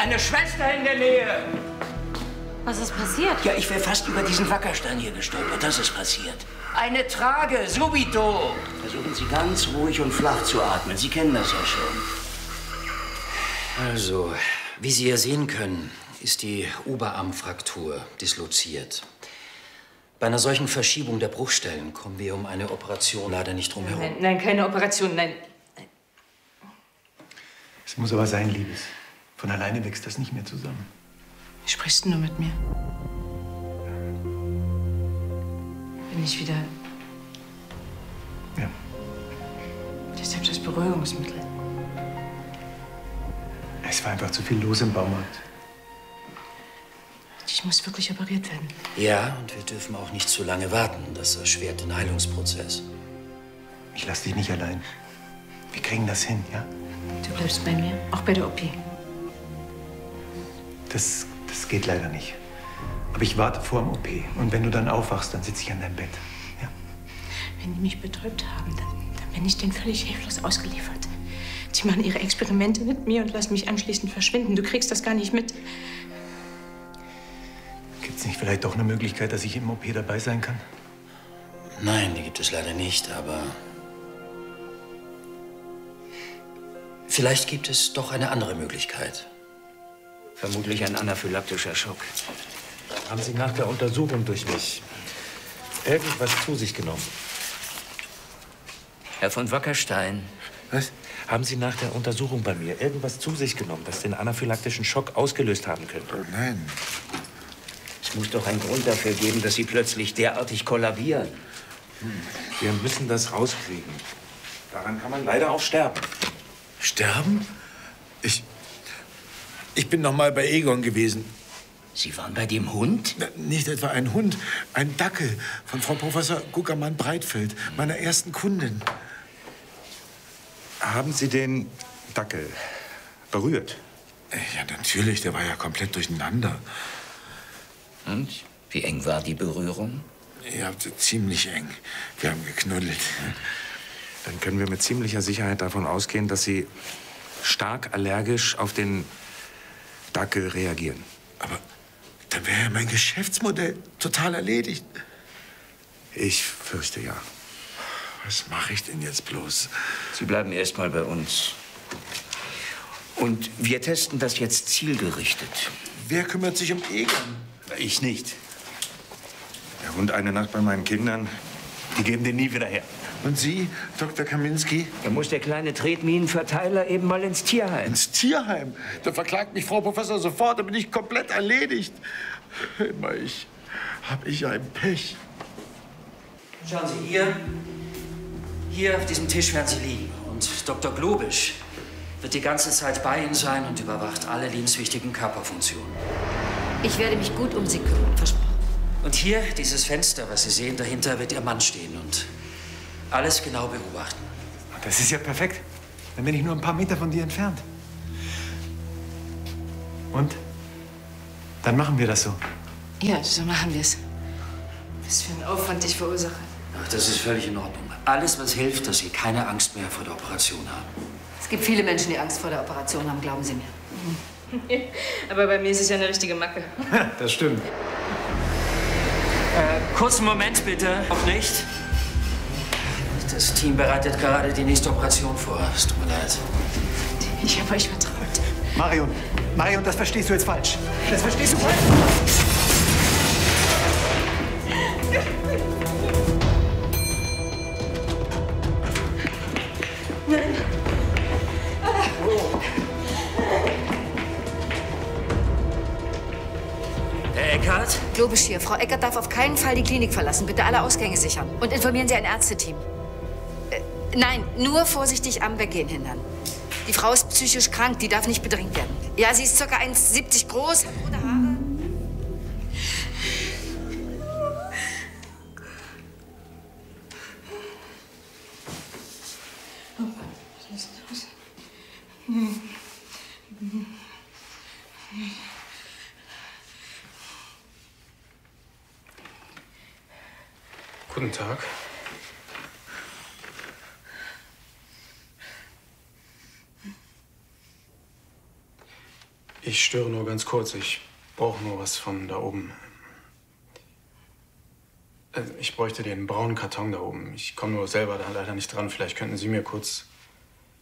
Deine Schwester in der Nähe! Was ist passiert? Ja, ich wäre fast über diesen Wackerstein hier gestolpert. Das ist passiert. Eine Trage, subito! Versuchen Sie ganz ruhig und flach zu atmen. Sie kennen das ja schon. Also, wie Sie hier sehen können, ist die Oberarmfraktur disloziert. Bei einer solchen Verschiebung der Bruchstellen kommen wir um eine Operation leider nicht drum herum. Nein, keine Operation, nein. Es muss aber sein, Liebes. Von alleine wächst das nicht mehr zusammen. Sprichst du nur mit mir? Bin ich wieder... Ja. Deshalb das Beruhigungsmittel. Es war einfach zu viel los im Baumarkt. Ich muss wirklich operiert werden. Ja, und wir dürfen auch nicht zu lange warten. Das erschwert den Heilungsprozess. Ich lass dich nicht allein. Wir kriegen das hin, ja? Du bleibst bei mir, auch bei der OP. Das geht leider nicht. Aber ich warte vor dem OP. Und wenn du dann aufwachst, dann sitze ich an deinem Bett. Ja? Wenn die mich betäubt haben, dann bin ich denen völlig hilflos ausgeliefert. Die machen ihre Experimente mit mir und lassen mich anschließend verschwinden. Du kriegst das gar nicht mit. Gibt's nicht vielleicht doch eine Möglichkeit, dass ich im OP dabei sein kann? Nein, die gibt es leider nicht, aber... Vielleicht gibt es doch eine andere Möglichkeit. Vermutlich ein anaphylaktischer Schock. Haben Sie nach der Untersuchung durch mich irgendwas zu sich genommen? Herr von Wackerstein. Was? Haben Sie nach der Untersuchung bei mir irgendwas zu sich genommen, das den anaphylaktischen Schock ausgelöst haben könnte? Oh nein. Es muss doch einen Grund dafür geben, dass Sie plötzlich derartig kollabieren. Wir müssen das rauskriegen. Daran kann man leider auch sterben. Sterben? Ich bin noch mal bei Egon gewesen. Sie waren bei dem Hund? Nicht etwa ein Hund, ein Dackel von Frau Professor Guckermann-Breitfeld, meiner ersten Kundin. Haben Sie den Dackel berührt? Ja, natürlich, der war ja komplett durcheinander. Und? Wie eng war die Berührung? Ja, ziemlich eng. Wir haben geknuddelt. Dann können wir mit ziemlicher Sicherheit davon ausgehen, dass Sie stark allergisch auf den Dackel reagieren. Aber dann wäre ja mein Geschäftsmodell total erledigt. Ich fürchte ja. Was mache ich denn jetzt bloß? Sie bleiben erst mal bei uns. Und wir testen das jetzt zielgerichtet. Wer kümmert sich um Egon? Ich nicht. Der Hund eine Nacht bei meinen Kindern, die geben den nie wieder her. Und Sie, Dr. Kaminski? Da muss der kleine Tretminenverteiler eben mal ins Tierheim. Ins Tierheim? Da verklagt mich Frau Professor sofort, da bin ich komplett erledigt. Immer hab ich ein Pech. Schauen Sie, hier auf diesem Tisch werden Sie liegen. Und Dr. Globisch wird die ganze Zeit bei Ihnen sein und überwacht alle lebenswichtigen Körperfunktionen. Ich werde mich gut um Sie kümmern, versprochen. Und hier, dieses Fenster, was Sie sehen, dahinter wird Ihr Mann stehen und alles genau beobachten. Das ist ja perfekt. Dann bin ich nur ein paar Meter von dir entfernt. Und? Dann machen wir das so. Ja, so machen wir es. Was für ein Aufwand ich verursache. Ach, das ist völlig in Ordnung. Alles, was hilft, dass Sie keine Angst mehr vor der Operation haben. Es gibt viele Menschen, die Angst vor der Operation haben, glauben Sie mir. Aber bei mir ist es ja eine richtige Macke. Das stimmt. Kurzen Moment bitte. Noch nicht. Das Team bereitet gerade die nächste Operation vor. Es tut mir leid. Ich habe euch vertraut. Marion, das verstehst du jetzt falsch. Das verstehst du falsch. Nein. Herr Eckhardt? Globisch hier. Frau Eckert darf auf keinen Fall die Klinik verlassen. Bitte alle Ausgänge sichern. Und informieren Sie ein Ärzteteam. Nein, nur vorsichtig am Weggehen hindern. Die Frau ist psychisch krank, die darf nicht bedrängt werden. Ja, sie ist ca. 1,70 groß, hat rote Haare. Guten Tag. Ich störe nur ganz kurz. Ich brauche nur was von da oben. Ich bräuchte den braunen Karton da oben. Ich komme nur selber da leider nicht dran. Vielleicht könnten Sie mir kurz